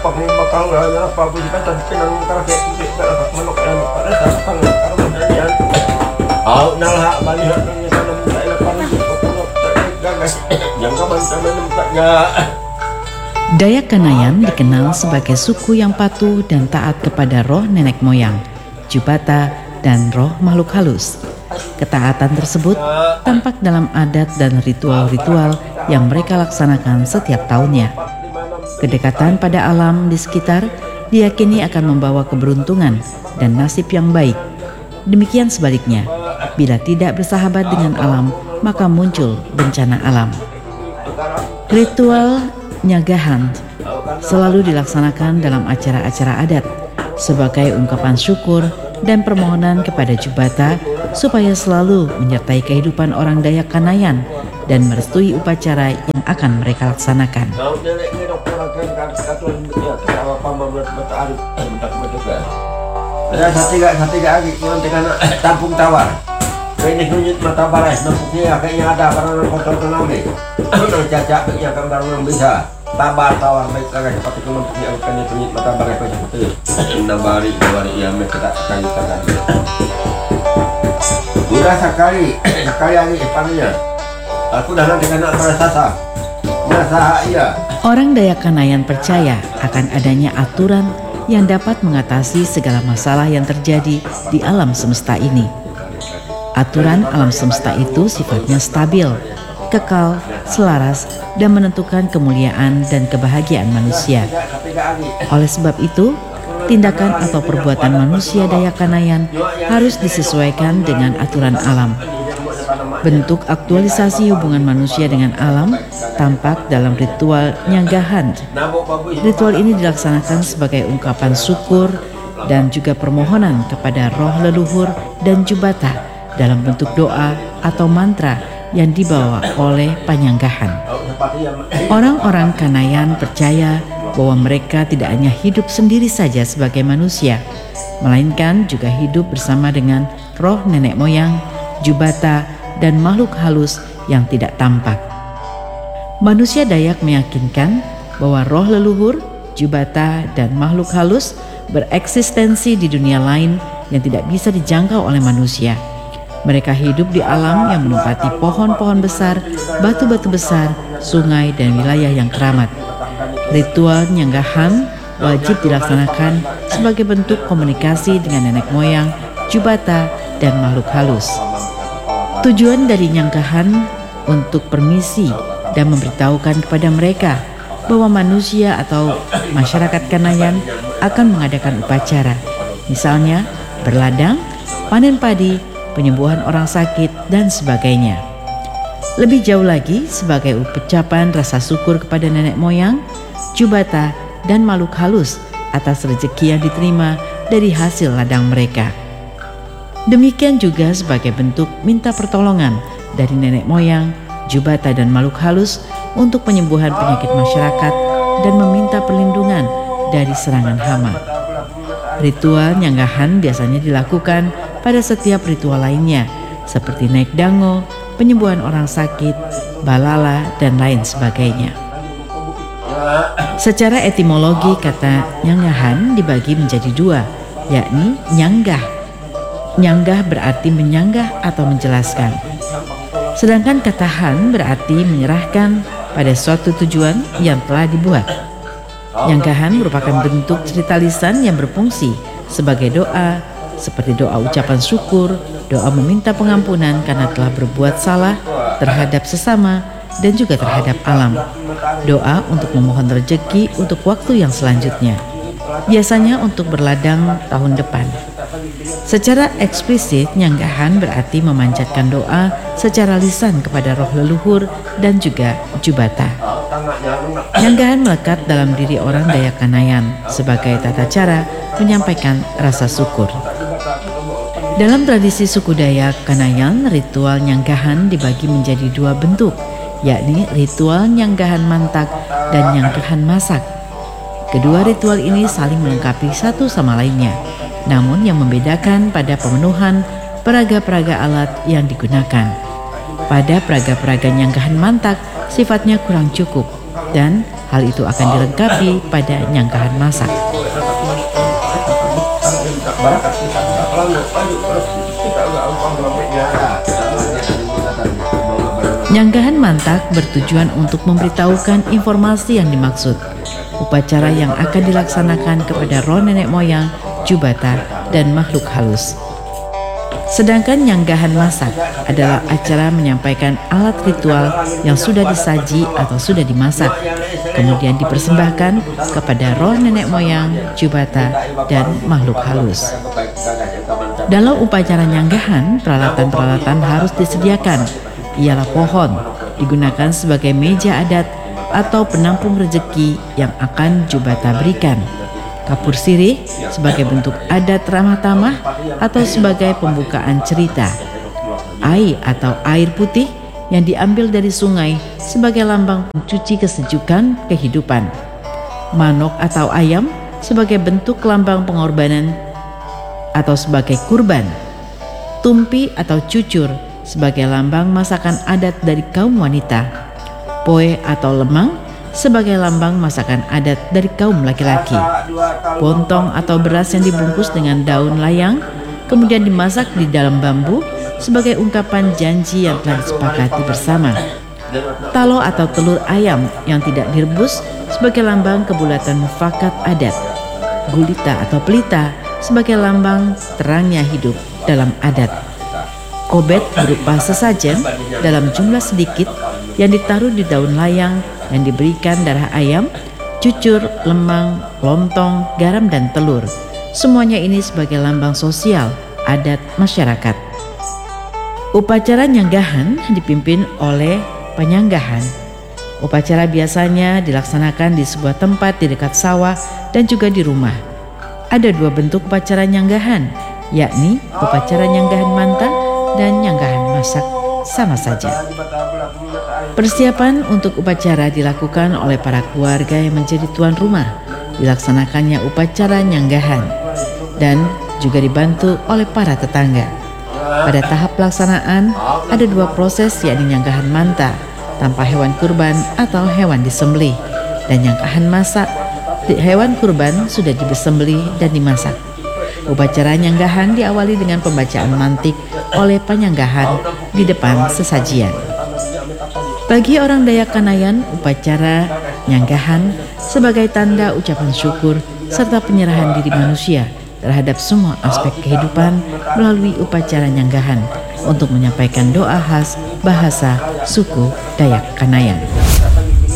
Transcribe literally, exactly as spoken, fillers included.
pag bakal na pabujikan tan pinang karake dapat manok yang pada sarang karo yan. Aw nalha balihan nya tanam sa ilapan potong gagas yang kaman taman tempatnya. Dayak Kanayan dikenal sebagai suku yang patuh dan taat kepada roh nenek moyang, Jubata, dan roh makhluk halus. Ketaatan tersebut tampak dalam adat dan ritual-ritual yang mereka laksanakan setiap tahunnya. Kedekatan pada alam di sekitar diyakini akan membawa keberuntungan dan nasib yang baik. Demikian sebaliknya, bila tidak bersahabat dengan alam, maka muncul bencana alam. Ritual Nyagahan selalu dilaksanakan dalam acara-acara adat sebagai ungkapan syukur dan permohonan kepada Jubata supaya selalu menyertai kehidupan orang Dayak Kanayan dan merestui upacara yang akan mereka laksanakan. Ada satiga satiga lagi nanti kan tampung tawar. Ini kunyit mata barai, nampuknya kayaknya ada barang kotor tenang deh. Caca yang kan barang bisa. Tabar tawar baik lagi seperti nampuknya akan kunyit mata barai pada betul. Nabari nabari yang mereka kayu tangan. Udah sekali sekali lagi ipannya. Aku dah nanti kena merasa merasa iya. Orang Dayak Kanayan percaya akan adanya aturan yang dapat mengatasi segala masalah yang terjadi di alam semesta ini. Aturan alam semesta itu sifatnya stabil, kekal, selaras, dan menentukan kemuliaan dan kebahagiaan manusia. Oleh sebab itu, tindakan atau perbuatan manusia Dayak Kanayan harus disesuaikan dengan aturan alam. Bentuk aktualisasi hubungan manusia dengan alam tampak dalam ritual Nyagahan. Ritual ini dilaksanakan sebagai ungkapan syukur dan juga permohonan kepada roh leluhur dan Jubata dalam bentuk doa atau mantra yang dibawa oleh Panyanggahan. Orang-orang Kanayan percaya bahwa mereka tidak hanya hidup sendiri saja sebagai manusia, melainkan juga hidup bersama dengan roh nenek moyang, Jubata, dan makhluk halus yang tidak tampak. Manusia Dayak meyakinkan bahwa roh leluhur, Jubata, dan makhluk halus bereksistensi di dunia lain yang tidak bisa dijangkau oleh manusia. Mereka hidup di alam yang menempati pohon-pohon besar, batu-batu besar, sungai, dan wilayah yang keramat. Ritual Nyagahan wajib dilaksanakan sebagai bentuk komunikasi dengan nenek moyang, Jubata, dan makhluk halus. Tujuan dari Nyagahan untuk permisi dan memberitahukan kepada mereka bahwa manusia atau masyarakat Kanayan akan mengadakan upacara, misalnya berladang, panen padi, penyembuhan orang sakit, dan sebagainya. Lebih jauh lagi, sebagai ucapan rasa syukur kepada nenek moyang, Jubata, dan makhluk halus atas rezeki yang diterima dari hasil ladang mereka. Demikian juga sebagai bentuk minta pertolongan dari nenek moyang, Jubata, dan makhluk halus untuk penyembuhan penyakit masyarakat dan meminta perlindungan dari serangan hama. Ritual Nyagahan biasanya dilakukan pada setiap ritual lainnya, seperti naik dango, penyembuhan orang sakit, balala, dan lain sebagainya. Secara etimologi, kata Nyagahan dibagi menjadi dua, yakni nyanggah. Nyanggah berarti menyanggah atau menjelaskan. Sedangkan kata han berarti menyerahkan pada suatu tujuan yang telah dibuat. Nyagahan merupakan bentuk cerita lisan yang berfungsi sebagai doa, seperti doa ucapan syukur, doa meminta pengampunan karena telah berbuat salah terhadap sesama dan juga terhadap alam, doa untuk memohon rezeki untuk waktu yang selanjutnya, biasanya untuk berladang tahun depan. Secara eksplisit, Nyagahan berarti memanjatkan doa secara lisan kepada roh leluhur dan juga Jubata. Nyagahan melekat dalam diri orang Dayak Kanayan sebagai tata cara menyampaikan rasa syukur. Dalam tradisi suku Dayak Kanayan, ritual Nyagahan dibagi menjadi dua bentuk, yakni ritual Nyagahan Mantak dan Nyagahan Masak. Kedua ritual ini saling melengkapi satu sama lainnya, namun yang membedakan pada pemenuhan peraga-peraga alat yang digunakan. Pada peraga-peraga Nyagahan Mantak sifatnya kurang cukup dan Hal itu akan dilengkapi pada nyanggahan masak. Nyanggahan mantak bertujuan untuk memberitahukan informasi yang dimaksud, upacara yang akan dilaksanakan kepada roh nenek moyang, jubata, dan makhluk halus. Sedangkan nyanggahan masak adalah acara menyampaikan alat ritual yang sudah disaji atau sudah dimasak, kemudian dipersembahkan kepada roh nenek moyang, jubata, dan makhluk halus. Dalam upacara nyanggahan, peralatan-peralatan harus disediakan, ialah pohon, digunakan sebagai meja adat atau penampung rejeki yang akan jubata berikan, kapur sirih sebagai bentuk adat ramah tamah atau sebagai pembukaan cerita, air atau air putih yang diambil dari sungai sebagai lambang pencuci kesejukan kehidupan, manok atau ayam sebagai bentuk lambang pengorbanan atau sebagai kurban, tumpi atau cucur sebagai lambang masakan adat dari kaum wanita, poe atau lemang sebagai lambang masakan adat dari kaum laki-laki, bontong atau beras yang dibungkus dengan daun layang kemudian dimasak di dalam bambu sebagai ungkapan janji yang telah disepakati bersama, talo atau telur ayam yang tidak direbus sebagai lambang kebulatan mufakat adat, gulita atau pelita sebagai lambang terangnya hidup dalam adat, kobet berupa sesajen dalam jumlah sedikit yang ditaruh di daun layang yang diberikan darah ayam, cucur, lemang, lontong, garam, dan telur. Semuanya ini sebagai lambang sosial adat masyarakat. Upacara nyanggahan dipimpin oleh penyanggahan. Upacara biasanya dilaksanakan di sebuah tempat di dekat sawah dan juga di rumah. Ada dua bentuk upacara nyanggahan, yakni upacara nyanggahan manta dan nyanggahan masak sama saja. Persiapan untuk upacara dilakukan oleh para keluarga yang menjadi tuan rumah. Dilaksanakannya upacara nyanggahan dan juga dibantu oleh para tetangga. Pada tahap pelaksanaan ada dua proses, yakni nyanggahan manta tanpa hewan kurban atau hewan disembelih, dan nyanggahan masak. Hewan kurban sudah disembelih dan dimasak. Upacara nyanggahan diawali dengan pembacaan mantik oleh penyanggahan di depan sesajian. Bagi orang Dayak Kanayan, upacara nyanggahan sebagai tanda ucapan syukur serta penyerahan diri manusia terhadap semua aspek kehidupan melalui upacara nyanggahan untuk menyampaikan doa khas bahasa suku Dayak Kanayan.